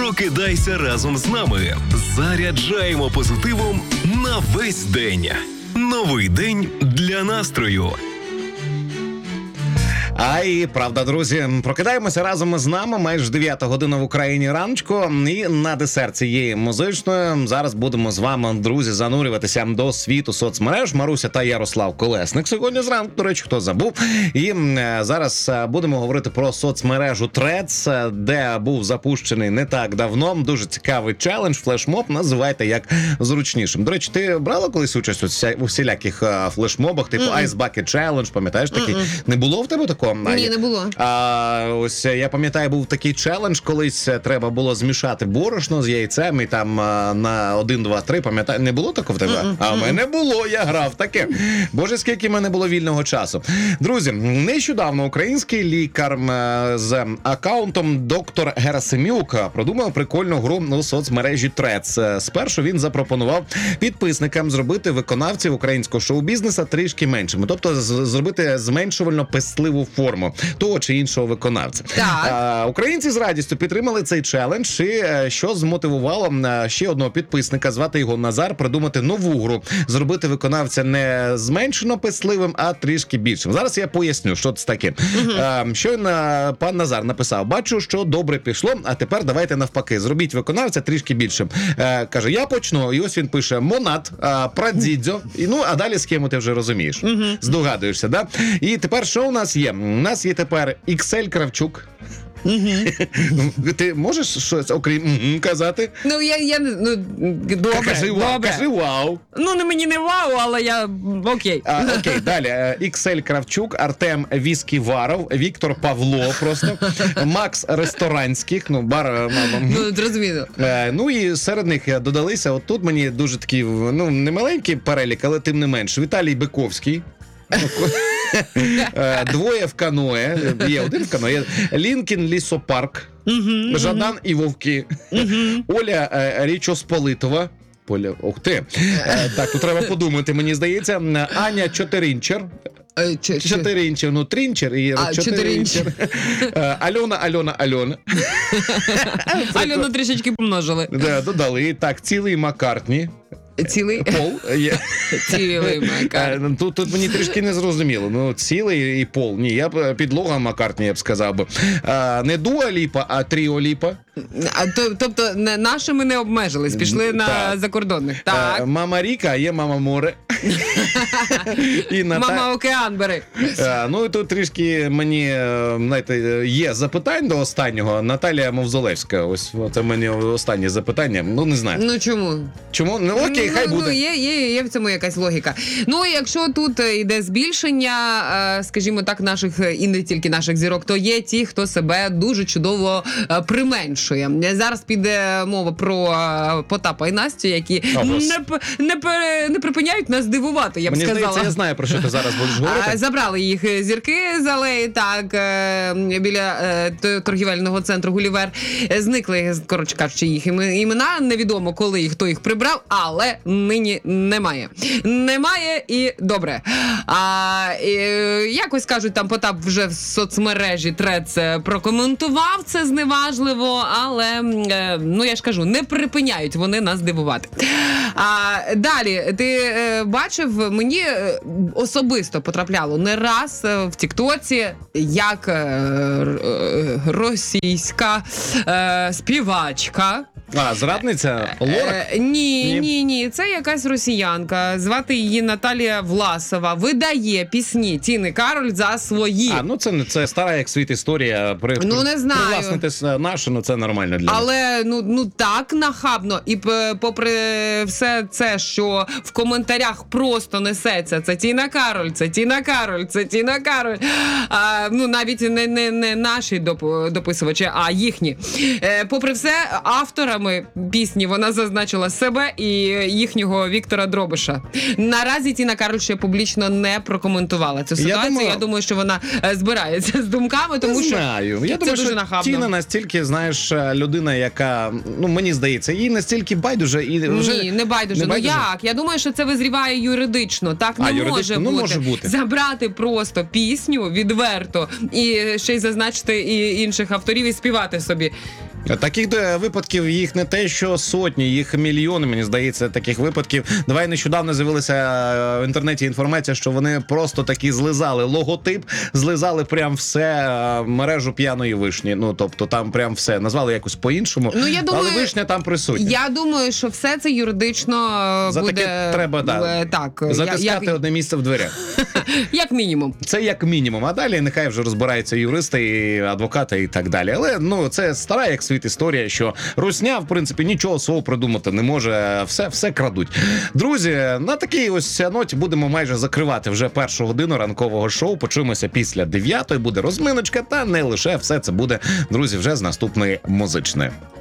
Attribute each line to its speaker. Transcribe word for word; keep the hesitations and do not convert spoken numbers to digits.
Speaker 1: Прокидайся разом з нами. Заряджаємо позитивом на весь день. Новий день для настрою.
Speaker 2: А і правда, друзі, прокидаємося разом з нами. Майже дев'ята година в Україні раночку. І на десерт цієї музичної зараз будемо з вами, друзі, занурюватися до світу соцмереж. Маруся та Ярослав Колесник сьогодні зранку, до речі, хто забув. І зараз будемо говорити про соцмережу Threads, де був запущений не так давно дуже цікавий челендж, флешмоб, називайте як зручнішим. До речі, ти брала колись участь у всіляких флешмобах, типу mm-mm. Ice Bucket Challenge, пам'ятаєш такий? Mm-mm. Не було в тебе такого?
Speaker 3: Ні, не було.
Speaker 2: А ось я пам'ятаю, був такий челендж, колись треба було змішати борошно з яйцем і там на один, два, три, пам'ятаю, не було такого в тебе? Mm-mm. А в мене було, я грав таке. Боже, скільки в мене було вільного часу. Друзі, нещодавно український лікар з акаунтом доктор Герасимюк продумав прикольну гру у соцмережі Threads. Спершу він запропонував підписникам зробити виконавців українського шоу-бізнесу трішки меншими, тобто зробити зменшувально-пестливу форму того чи іншого виконавця. А, українці з радістю підтримали цей челендж, і що змотивувало ще одного підписника, звати його Назар, придумати нову гру, зробити виконавця не зменшено пестливим, а трішки більшим. Зараз я поясню, що це таке. Uh-huh. А, щойно пан Назар написав: бачу, що добре пішло, а тепер давайте навпаки, зробіть виконавця трішки більшим. А, каже, я почну, і ось він пише Монат, а, Прадідзьо, і ну, а далі схему ти вже розумієш. Uh-huh. Здогадуєшся, да? І тепер що у нас є? У нас є тепер ікс ель Кравчук. Mm-hmm. Ти можеш щось окрім mm-hmm казати?
Speaker 3: Ну, я, я ну, добре,
Speaker 2: кажи,
Speaker 3: добре.
Speaker 2: Вау, кажи вау.
Speaker 3: Ну, не мені не вау, але я окей.
Speaker 2: А, окей, далі. ікс ель Кравчук, Артем Вісківаров, Віктор Павло просто, Макс Ресторанських, ну, бар, мама.
Speaker 3: Ну, зрозуміло.
Speaker 2: Ну, і серед них додалися, от тут мені дуже такий, ну, не маленький перелік, але тим не менш, Віталій Биковський. Двоє в каное, є один в каное, Лінкін Лісопарк, uh-huh, Жадан uh-huh. і Вовки, uh-huh. Оля е, Річосполитова, Поля, ух ти, е, так, тут треба подумати, мені здається, Аня Чотиринчер, Чотиринчер, ну Трінчер і Чотиринчер, Альона, Альона, Альона.
Speaker 3: Альону трішечки помножили.
Speaker 2: Да, додали, так, цілий Маккартні.
Speaker 3: Цілий?
Speaker 2: Пол є.
Speaker 3: Цілий Маккартні.
Speaker 2: Тут, тут мені трішки не зрозуміло. Ну, цілий і пол. Ні, я б підлога Маккартні, я б сказав би. А, не Дуа Ліпа, а Тріо Ліпа.
Speaker 3: А, то, тобто не, нашими не обмежились, пішли на так. закордонних. Так.
Speaker 2: А, мама Ріка, а є мама Море.
Speaker 3: І Ната... Мама Океан бери.
Speaker 2: А, ну і тут трішки мені, знаєте, є запитань до останнього. Наталія Мовзолевська. Ось це мені останнє запитання. Ну, не знаю.
Speaker 3: Ну, чому?
Speaker 2: Чому? Ну, окей, хай
Speaker 3: ну,
Speaker 2: буде.
Speaker 3: Ну, є, є, є в цьому якась логіка. Ну, якщо тут йде збільшення, скажімо так, наших, і не тільки наших зірок, то є ті, хто себе дуже чудово применшує. Зараз піде мова про Потапа і Настю, які
Speaker 2: О,
Speaker 3: не, не, не припиняють нас дивувати, я б
Speaker 2: Мені
Speaker 3: сказала.
Speaker 2: Мені здається, я знаю, про що ти зараз будеш говорити.
Speaker 3: Забрали їх зірки з алеї, так, біля торгівельного центру «Гулівер». Зникли, коротше кажучи, їх імена. Невідомо, коли і хто їх прибрав, але нині немає. Немає і добре. А, і, якось кажуть, там Потап вже в соцмережі Threads прокоментував це зневажливо, але, ну я ж кажу, не припиняють вони нас дивувати. А, далі, ти е, бачив, мені особисто потрапляло не раз в Тіктоці, як е, е, російська е, співачка.
Speaker 2: А, зрадниця? Лорак?
Speaker 3: Е, ні, ні, ні, ні, це якась росіянка, звати її Наталія Власова, видає пісні Тіни Кароль за свої.
Speaker 2: А, ну це, це стара як світ історія. При,
Speaker 3: ну, не знаю.
Speaker 2: Привласнити нашу, ну це нормально для
Speaker 3: Але,
Speaker 2: нас.
Speaker 3: ну, ну так нахабно. І попри все це, що в коментарях просто несеться, це Тіна Кароль, це Тіна Кароль, це Тіна Кароль. А, ну, навіть не, не, не наші доп, дописувачі, а їхні. Е, попри все, авторами пісні вона зазначила себе і їхнього Віктора Дробиша. Наразі Тіна Кароль ще публічно не прокоментувала цю ситуацію. Я думаю, Я думаю що вона збирається з думками, тому
Speaker 2: не
Speaker 3: що
Speaker 2: знаю. Я
Speaker 3: це
Speaker 2: думаю,
Speaker 3: дуже
Speaker 2: що
Speaker 3: нахабно.
Speaker 2: Тіна настільки, знаєш, людина, яка, ну, мені здається, їй настільки байдуже. І вже
Speaker 3: Ні, не байдуже. Не байдуже. Ну як? Я думаю, що це визріває юридично. Так не
Speaker 2: а,
Speaker 3: може,
Speaker 2: ну,
Speaker 3: бути.
Speaker 2: може бути.
Speaker 3: Забрати просто пісню відверто і ще й зазначити і інших авторів і співати собі.
Speaker 2: Таких де, випадків їх не те, що сотні, їх мільйони, мені здається, таких випадків. Давай нещодавно з'явилася в інтернеті інформація, що вони просто таки злизали логотип, злизали прям все, мережу п'яної вишні. Ну, тобто там прям все. Назвали якось по-іншому,
Speaker 3: Ну, я думаю,
Speaker 2: але вишня там присутня.
Speaker 3: Я думаю, що все це юридично
Speaker 2: За
Speaker 3: буде...
Speaker 2: таке треба, да,
Speaker 3: е, так,
Speaker 2: затискати
Speaker 3: як,
Speaker 2: одне місце в дверях.
Speaker 3: як мінімум.
Speaker 2: Це як мінімум. А далі нехай вже розбираються юристи, і адвокати і так далі. Але ну це стара як світ історія, що русня, в принципі, нічого свого придумати не може. Все, все крадуть. Друзі, на такій ось ноті будемо майже закривати вже першу годину ранкового шоу. Почуємося після дев'ятої. Буде розминочка, та не лише все це буде, друзі, вже з наступної музичної.